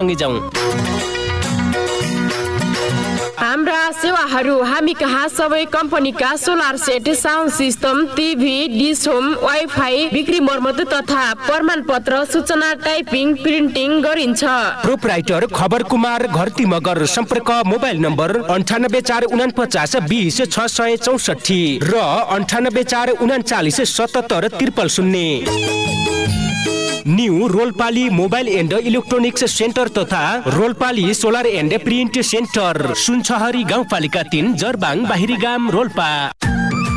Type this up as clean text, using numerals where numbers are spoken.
सँगै जाउँ। हाम्रा सेवाहरू हामी कहाँ सबै कम्पनीका solar set, sound system, TV, dish home, wifi, बिक्री मर्मत तथा प्रमाणपत्र सूचना टाइपिङ प्रिन्टिङ गरिन्छ। प्रोपराइटर खबर कुमार घरती मगर। सम्पर्क मोबाइल नम्बर 9849206664 र 9849477000। New रोलपाली mobile and electronics centre तथा रोलपाली सोलर एन्ड प्रिन्ट सेन्टर, सुनछहरी गाउँपालिका 3, जरबाङ बाहिरी गाम, रोल्पा।